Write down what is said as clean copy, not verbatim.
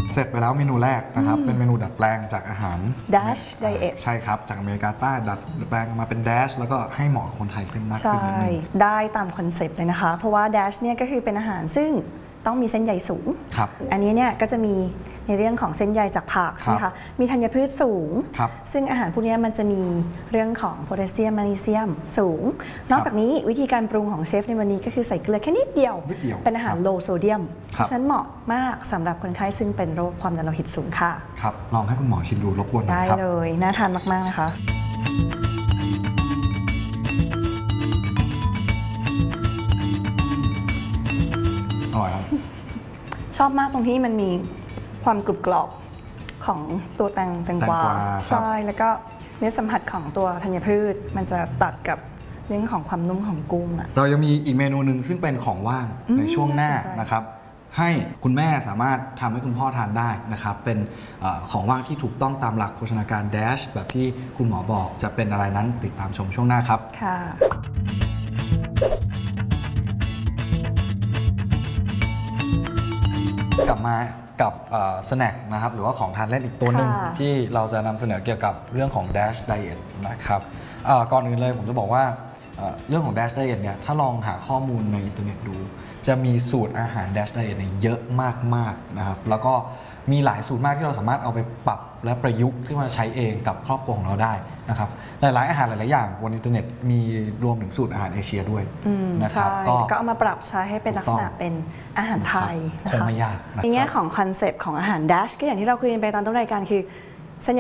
เสร็จไปแล้วเมนูแรกนะครับเป็นเมนูดัดแปลงจากอาหาร Dash Diet ใช่ครับจากอเมริกาใต้ดัดแปลงมาเป็น Dash แล้วก็ให้เหมาะกับคนไทยขึ้นมากขึ้นนิดนึงได้ตามคอนเซปต์เลยนะคะเพราะว่า Dash เนี่ยก็คือเป็นอาหารซึ่งต้องมีเส้นใยสูงอันนี้เนี่ยก็จะมีในเรื่องของเส้นใยจากผักใช่ไหมคะมีธัญพืชสูงซึ่งอาหารพวกนี้มันจะมีเรื่องของโพแทสเซียมแมกนีเซียมสูงนอกจากนี้วิธีการปรุงของเชฟในวันนี้ก็คือใส่เกลือแค่นิดเดียวเป็นอาหารโลโซเดียมเพราะฉะนั้นเหมาะมากสำหรับคนไข้ซึ่งเป็นโรคความดันโลหิตสูงค่ะครับลองให้คุณหมอชิมดูรบกวนหน่อยครับได้เลยน่าทานมากๆนะคะอร่อยครับชอบมากตรงที่มันมีความกรุบกรอบของตัวแตงกวาใช่แล้วก็เนื้อสัมผัสของตัวธัญพืชมันจะตัดกับเรื่องของความนุ่มของกุ้งเรายังมีอีกเมนูหนึ่งซึ่งเป็นของว่างในช่วงหน้านะครับให้คุณแม่สามารถทำให้คุณพ่อทานได้นะครับเป็นของว่างที่ถูกต้องตามหลักโภชนาการ Dash แบบที่คุณหมอบอกจะเป็นอะไรนั้นติดตามชมช่วงหน้าครับค่ะกลับมากับสแน็คนะครับหรือว่าของทานเล่นอีกตัวหนึ่งที่เราจะนำเสนอเกี่ยวกับเรื่องของ Dash Diet นะครับก่อนอื่นเลยผมจะบอกว่าเรื่องของ Dash Diet เนี่ยถ้าลองหาข้อมูลในอินเทอร์เน็ตดูจะมีสูตรอาหาร Dash Diet เนี่ยเยอะมากๆนะครับแล้วก็มีหลายสูตรมากที่เราสามารถเอาไปปรับและประยุกต์ขึ้นมาใช้เองกับครอบครัวของเราได้นะครับหลายๆอาหารหลายๆอย่างบนอินเทอร์เน็ตมีรวมถึงสูตรอาหารเอเชียด้วยนะครับก็เอามาปรับใช้ให้เป็นลักษณะเป็นอาหารไทยคงไม่ยากในแง่ของคอนเซปต์ของอาหาร Dash ก็อย่างที่เราคุยกันไปตอนต้นรายการคือ